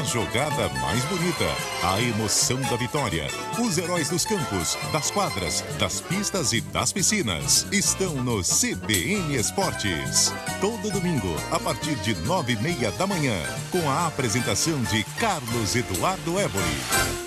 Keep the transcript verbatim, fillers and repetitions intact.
jogada mais bonita, a emoção da vitória, os heróis dos campos, das quadras, das pistas e das piscinas estão no C B N Esportes. Todo domingo, a partir de nove e meia da manhã, com a apresentação de Carlos Eduardo Éboli.